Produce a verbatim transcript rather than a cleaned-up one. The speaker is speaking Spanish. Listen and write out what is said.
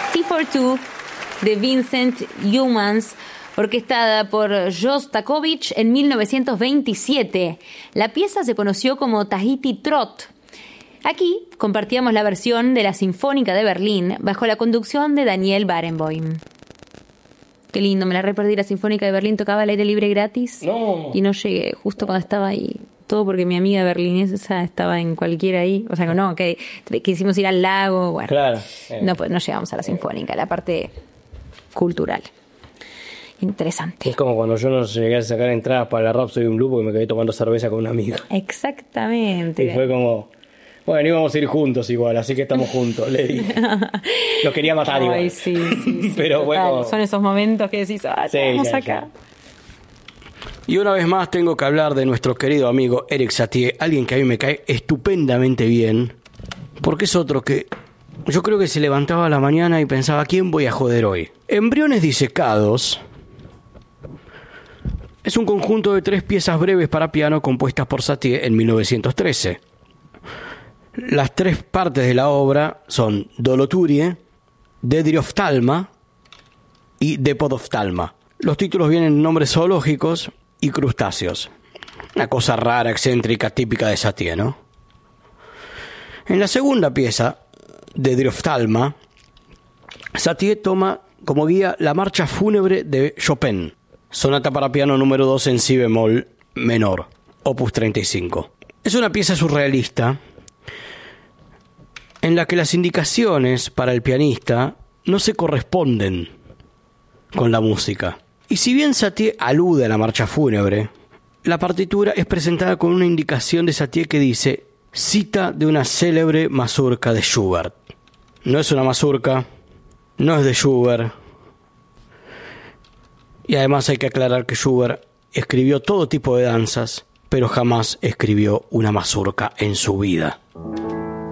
T cuarenta y dos de Vincent Youmans, orquestada por Shostakovich en mil novecientos veintisiete. La pieza se conoció como Tahiti Trot. Aquí compartíamos la versión de la Sinfónica de Berlín bajo la conducción de Daniel Barenboim. Qué lindo, me la re perdí. La Sinfónica de Berlín tocaba al aire libre gratis. No. Y no llegué justo cuando estaba ahí. Todo porque mi amiga berlinesa estaba en cualquiera ahí. O sea, no, que quisimos ir al lago. Bueno, claro. Eh. No, no llegamos a la Sinfónica, la parte cultural. Interesante. Es como cuando yo no llegué a sacar entradas para la Rhapsody in Blue porque me quedé tomando cerveza con un amigo. Exactamente. Y fue como... Bueno, íbamos a ir juntos igual, así que estamos juntos, le dije. Lo quería matar igual. Ay, sí, sí, sí. Pero total. bueno. Son esos momentos que decís, ah, sí, vamos ya, acá. Ya. Y una vez más tengo que hablar de nuestro querido amigo Erik Satie, alguien que a mí me cae estupendamente bien, porque es otro que yo creo que se levantaba a la mañana y pensaba, ¿quién voy a joder hoy? Embriones disecados es un conjunto de tres piezas breves para piano compuestas por Satie en mil novecientos trece. Las tres partes de la obra son Doloturie, Dedrioftalma y Depodoftalma. Los títulos vienen en nombres zoológicos y crustáceos. Una cosa rara, excéntrica, típica de Satie, ¿no? En la segunda pieza, Dedrioftalma, Satie toma como guía la marcha fúnebre de Chopin, sonata para piano número dos en si bemol menor, opus treinta y cinco. Es una pieza surrealista en la que las indicaciones para el pianista no se corresponden con la música. Y si bien Satie alude a la marcha fúnebre, la partitura es presentada con una indicación de Satie que dice cita de una célebre mazurca de Schubert. No es una mazurca, no es de Schubert. Y además hay que aclarar que Schubert escribió todo tipo de danzas, pero jamás escribió una mazurca en su vida.